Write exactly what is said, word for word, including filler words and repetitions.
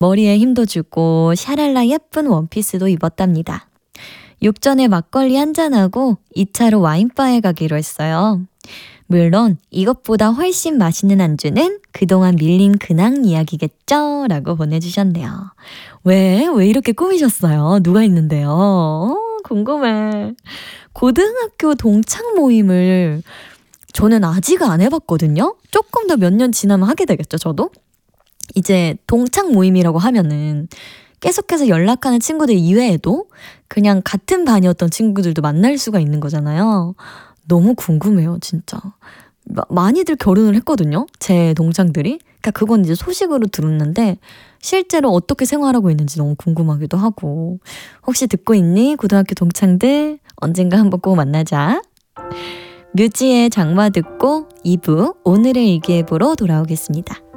머리에 힘도 주고 샤랄라 예쁜 원피스도 입었답니다. 육전에 막걸리 한잔하고 이 차로 와인바에 가기로 했어요. 물론 이것보다 훨씬 맛있는 안주는 그동안 밀린 근황 이야기겠죠? 라고 보내주셨네요. 왜? 왜 이렇게 꾸미셨어요? 누가 있는데요? 어, 궁금해. 고등학교 동창 모임을 저는 아직 안 해봤거든요? 조금 더 몇 년 지나면 하게 되겠죠, 저도? 이제 동창 모임이라고 하면은 계속해서 연락하는 친구들 이외에도 그냥 같은 반이었던 친구들도 만날 수가 있는 거잖아요. 너무 궁금해요, 진짜. 마, 많이들 결혼을 했거든요, 제 동창들이. 그러니까 그건 이제 소식으로 들었는데 실제로 어떻게 생활하고 있는지 너무 궁금하기도 하고. 혹시 듣고 있니? 고등학교 동창들 언젠가 한번 꼭 만나자. 뮤지의 장마 듣고 이 부 오늘의 일기예보로 돌아오겠습니다.